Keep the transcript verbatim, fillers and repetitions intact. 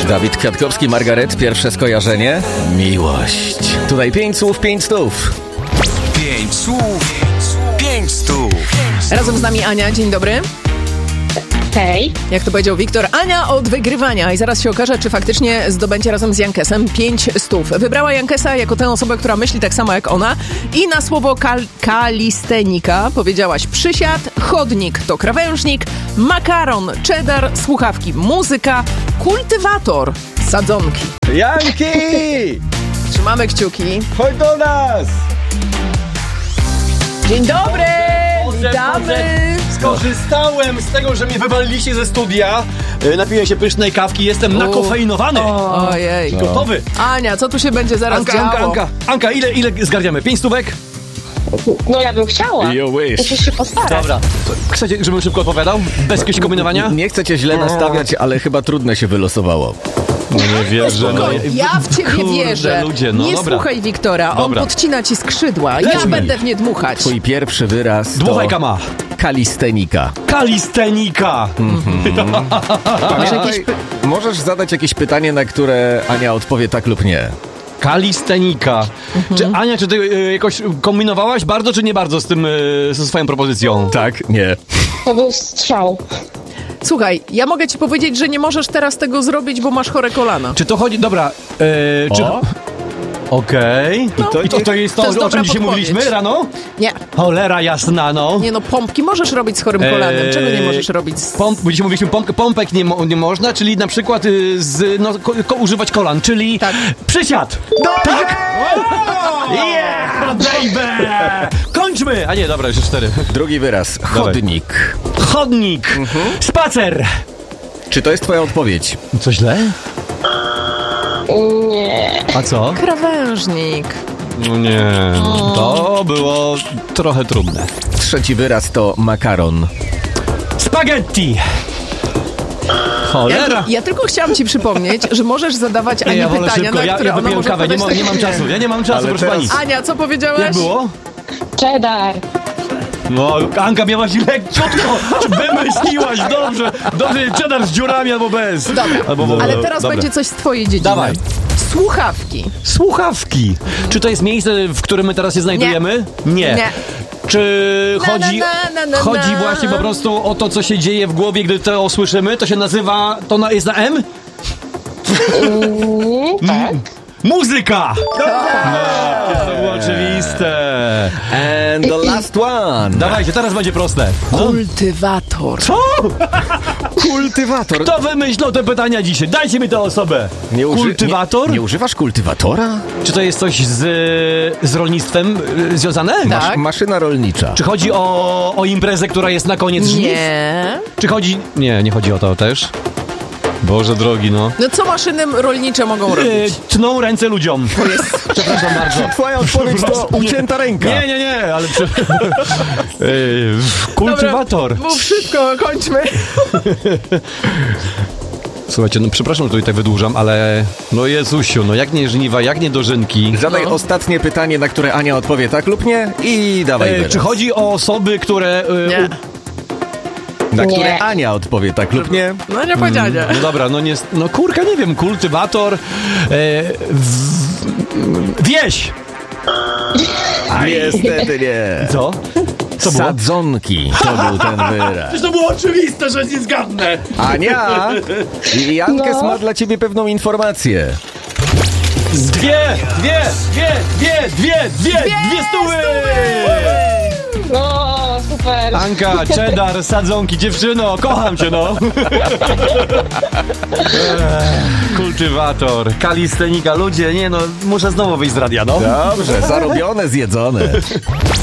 Dawid Kwiatkowski, Margaret, pierwsze skojarzenie? Miłość. Tutaj pięć słów, pięć stów. Pięć słów, pięć stów. Razem z nami Ania, dzień dobry. Hej. Jak to powiedział Wiktor, Ania od wygrywania i zaraz się okaże, czy faktycznie zdobędzie razem z Jankesem pięć stów. Wybrała Jankesa jako tę osobę, która myśli tak samo jak ona i na słowo kal- kalistenika powiedziałaś przysiad, chodnik to krawężnik, makaron, cheddar, słuchawki, muzyka, kultywator, sadzonki. Janki! Trzymamy kciuki. Chodź do nas! Dzień dobry! Witamy! Skorzystałem z tego, że mnie wywaliliście ze studia. Yy, Napiłem się pysznej kawki, jestem nakofeinowany. Ojej. Gotowy. Ania, co tu się będzie zaraz Anka, działo? Anka, Anka. Anka, ile, ile zgarniamy? Pięć stówek? No ja bym chciała. You wish. Musisz się postarać. Dobra. To chcecie, żebym szybko odpowiadał? Bez jakiegoś kombinowania? Nie chcę cię źle nastawiać, ale chyba trudne się wylosowało. No nie wierzę. No. Spokojnie, ja w ciebie Kurde, wierzę. ludzie, no nie dobra. słuchaj Wiktora, on Dobra. podcina ci skrzydła. Ja Lecimy. będę w nie dmuchać. Twój pierwszy wyraz to Dmuchaj kama. kalistenika. Kalistenika. Masz jakieś py- Możesz zadać jakieś pytanie, na które Ania odpowie tak lub nie. Kalistenika. Czy Ania, czy ty y, jakoś kombinowałaś bardzo, czy nie bardzo z tym, y, ze swoją propozycją? Tak? Nie. To był strzał. Słuchaj, ja mogę ci powiedzieć, że nie możesz teraz tego zrobić, bo masz chore kolana. Czy to chodzi... Dobra. Y, czy... O. Okej. I, to, I to, to jest to, To jest o dobra czym dzisiaj podpowiedź. mówiliśmy rano? Nie, Cholera jasna, no. nie no, pompki możesz robić z chorym kolanem. Eee, Czego nie możesz robić z... Pomp, bo dzisiaj mówiliśmy, pomp, pompek nie, mo, nie można, czyli na przykład y, z, no, ko, ko, używać kolan, czyli Tak. przysiad. Tak? Yeah, baby! Kończmy! A nie, dobra, jeszcze cztery. Drugi wyraz. Chodnik. Chodnik. Spacer. Czy to jest twoja odpowiedź? Co źle? Nie. A co? Krawężnik. No nie, to było trochę trudne. Trzeci wyraz to makaron. Spaghetti. Ja, Cholera. ja tylko chciałam ci przypomnieć, że możesz zadawać Ani Nie, ja wolę pytania, szybko, na ja, które ja ona wypiłem może kawę, nie, odpowiadać ma, nie tak mam czy czasu, ja nie mam czasu, Ale proszę teraz- pani. Ania, co powiedziałaś? Jak było? Cheddar. No, Anka miałaś lekciutko, wymyśliłaś, dobrze, dobrze, cheddar z dziurami albo bez. Dobra, Albo w ogóle. ale teraz Dobra. będzie coś z twojej dziedziny. Dawaj. Słuchawki. Słuchawki. Czy to jest miejsce, w którym my teraz się znajdujemy? Nie. Nie. Czy Na, chodzi, na, na, na, na, chodzi na. właśnie po prostu o to, co się dzieje w głowie, gdy to usłyszymy? To się nazywa, to na, jest na M? Mm, tak. Muzyka! No, to było oczywiste. And the last one. Dawajcie, teraz będzie proste. Kultywator. Co? Kultywator. Kto wymyślał te pytania dzisiaj? Dajcie mi tę osobę. Nie uży- Kultywator? Nie, nie używasz kultywatora? Czy to jest coś z, z rolnictwem y, związane? Tak. Masz, maszyna rolnicza. Czy chodzi o, o imprezę, która jest na koniec żniw? Nie. Czy chodzi... Nie, nie chodzi o to też. Boże drogi, no. No co maszyny rolnicze mogą Yy, robić? tną ręce ludziom. Przepraszam bardzo. Twoja odpowiedź to ucięta ręka. Nie, nie, nie, ale... Prze... yy, kultywator. Dobra, mów szybko, kończmy. Słuchajcie, no przepraszam, że tutaj wydłużam, ale... No Jezusiu, no jak nie żniwa, jak nie dożynki. Zadaj No. ostatnie pytanie, na które Ania odpowie tak lub nie i dawaj Yy, wyraz. czy chodzi o osoby, które... Yy, Nie. Na Nie. które Ania odpowie tak lub nie. No nie powiedziałem. No dobra, no nie... No kurka, nie wiem, kultywator... Yy, w... Wieś! Niestety nie. Co? Co było? Sadzonki to był ten wyraz. To było oczywiste, że nie zgadnę. Ania, Jankes No. ma dla ciebie pewną informację. Dwie, dwie, dwie, dwie, dwie, dwie, dwie stówy! No, super. Anka, cheddar, sadzonki, dziewczyno, kocham cię, no. Ech, kultywator, kalistenika, ludzie, nie no, muszę znowu wyjść z radia, no. Dobrze, zarobione, zjedzone.